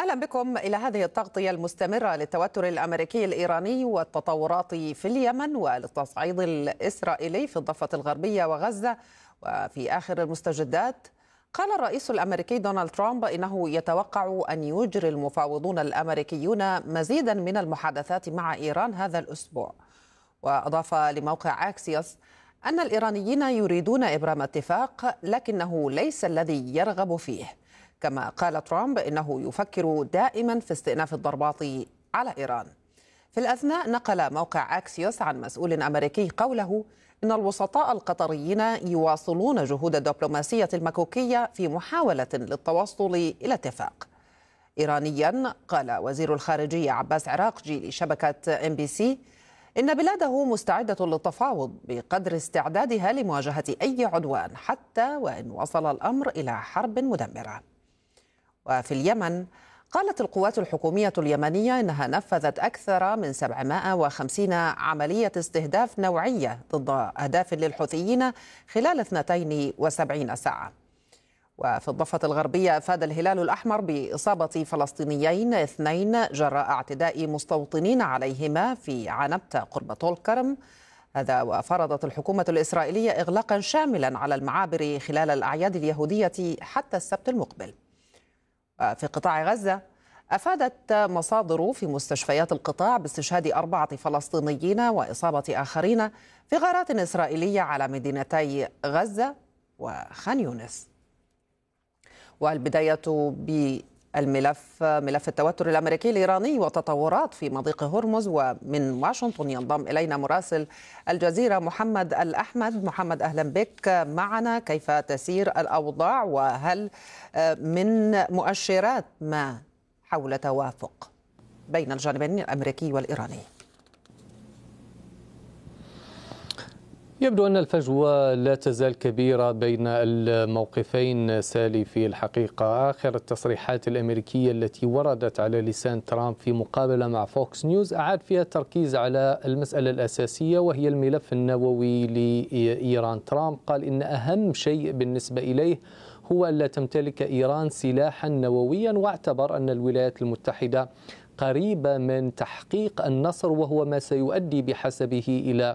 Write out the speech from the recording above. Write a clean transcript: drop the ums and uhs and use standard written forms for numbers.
أهلا بكم إلى هذه التغطية المستمرة للتوتر الأمريكي الإيراني والتطورات في اليمن وللتصعيد الإسرائيلي في الضفة الغربية وغزة. وفي آخر المستجدات قال الرئيس الأمريكي دونالد ترامب إنه يتوقع أن يجري المفاوضون الأمريكيون مزيدا من المحادثات مع إيران هذا الأسبوع. وأضاف لموقع أكسيوس أن الإيرانيين يريدون إبرام اتفاق لكنه ليس الذي يرغب فيه. كما قال ترامب إنه يفكر دائما في استئناف الضربات على إيران. في الأثناء نقل موقع أكسيوس عن مسؤول أمريكي قوله إن الوسطاء القطريين يواصلون جهود الدبلوماسية المكوكية في محاولة للتوصل إلى اتفاق. إيرانيا قال وزير الخارجية عباس عراقجي لشبكة MBC إن بلاده مستعدة للتفاوض بقدر استعدادها لمواجهة أي عدوان حتى وإن وصل الأمر إلى حرب مدمرة. وفي اليمن قالت القوات الحكومية اليمنية إنها نفذت أكثر من 750 عملية استهداف نوعية ضد أهداف للحوثيين خلال 72 ساعة. وفي الضفة الغربية أفاد الهلال الأحمر بإصابة فلسطينيين 2 جراء اعتداء مستوطنين عليهما في عنبتة قرب طول كرم. هذا وفرضت الحكومة الإسرائيلية إغلاقا شاملا على المعابر خلال الأعياد اليهودية حتى السبت المقبل. في قطاع غزة أفادت مصادر في مستشفيات القطاع باستشهاد 4 فلسطينيين وإصابة آخرين في غارات إسرائيلية على مدينتي غزة وخان يونس. والبداية ملف التوتر الأمريكي الإيراني وتطورات في مضيق هرمز. ومن واشنطن ينضم إلينا مراسل الجزيرة محمد الأحمد. محمد أهلا بك معنا. كيف تسير الأوضاع وهل من مؤشرات ما حول توافق بين الجانبين الأمريكي والإيراني؟ يبدو أن الفجوة لا تزال كبيرة بين الموقفين سالي. في الحقيقة آخر التصريحات الأمريكية التي وردت على لسان ترامب في مقابلة مع فوكس نيوز أعاد فيها التركيز على المسألة الأساسية وهي الملف النووي لإيران. ترامب قال إن أهم شيء بالنسبة إليه هو ألا تمتلك إيران سلاحا نوويا، واعتبر أن الولايات المتحدة قريبة من تحقيق النصر، وهو ما سيؤدي بحسبه إلى